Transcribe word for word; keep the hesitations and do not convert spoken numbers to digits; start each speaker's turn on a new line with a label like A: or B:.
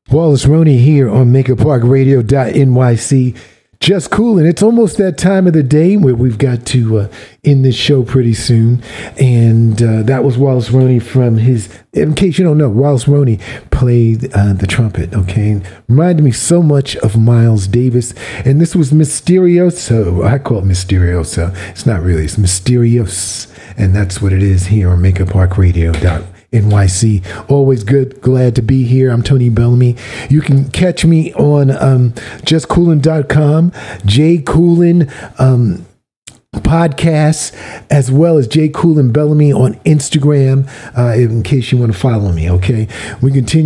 A: Wallace Roney here on Maker Park Radio dot N Y C. Just cool, and it's almost that time of the day where we've got to uh, end this show pretty soon. And uh, that was Wallace Roney from his, in case you don't know, Wallace Roney played uh, the trumpet, okay? Reminded me so much of Miles Davis. And this was Mysterioso. I call it Mysterioso. It's not really, it's Mysterious. And that's what it is here on Maker Park Radio dot N Y C. Always good, glad to be here. I'm Tony Bellamy. You can catch me on um, just coolin dot com, Jay Coolin um, podcasts, as well as Jay Coolin Bellamy on Instagram, uh, in case you want to follow me, okay? We continue.